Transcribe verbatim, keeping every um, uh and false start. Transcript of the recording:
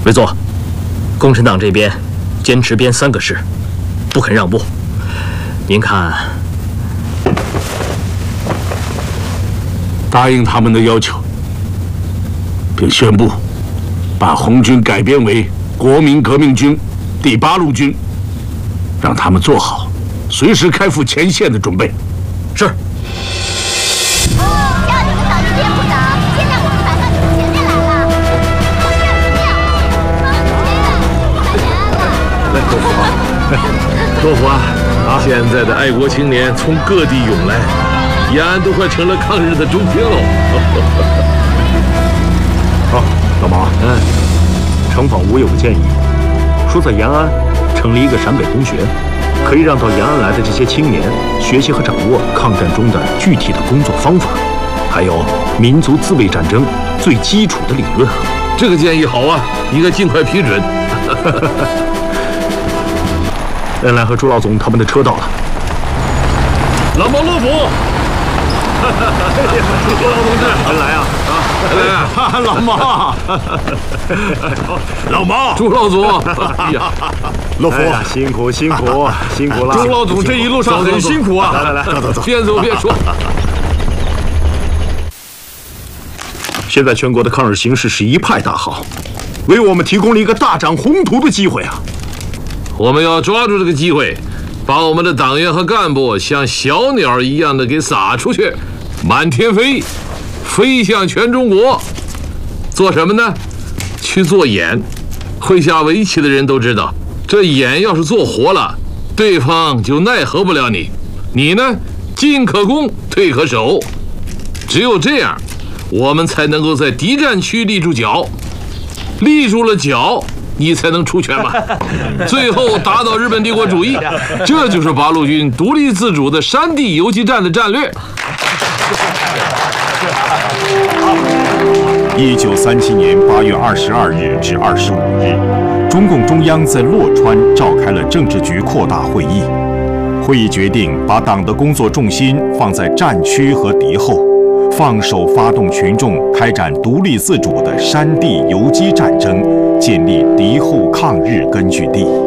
委座，共产党这边坚持编三个师，不肯让步。您看， 答应他们的要求，并宣布把红军改编为国民革命军第八路军，让他们做好随时开赴前线的准备。 是。 多福啊！啊，现在的爱国青年从各地涌来，延安都快成了抗日的中心喽。 好，老毛，嗯，城防吴有个建议，说在延安成立一个陕北公学，可以让到延安来的这些青年学习和掌握抗战中的具体的工作方法，还有民族自卫战争最基础的理论。 这个建议好啊，应该尽快批准。 恩来和朱老总他们的车到了。 老毛陆府，朱老同志， 恩来啊啊！ 恩来啊， 老毛，老毛， 朱老总，哎呀， 陆福，辛苦辛苦辛苦了。 朱老总这一路上很辛苦啊！ 来来来，走走走， 边走边说。 现在全国的抗日形势是一派大好，为我们提供了一个大展宏图的机会啊！ 我们要抓住这个机会，把我们的党员和干部像小鸟一样的给撒出去，满天飞，飞向全中国。做什么呢？去做眼。会下围棋的人都知道，这眼要是做活了，对方就奈何不了你。你呢，进可攻，退可守。只有这样，我们才能够在敌占区立住脚，立住了脚。 你才能出拳嘛，最后打倒日本帝国主义，这就是八路军独立自主的山地游击战的战略。 一九三七年八月二十二日至二十五日，中共中央在洛川召开了政治局扩大会议。会议决定把党的工作重心放在战区和敌后，放手发动群众开展独立自主的山地游击战争。 建立敌后抗日根据地。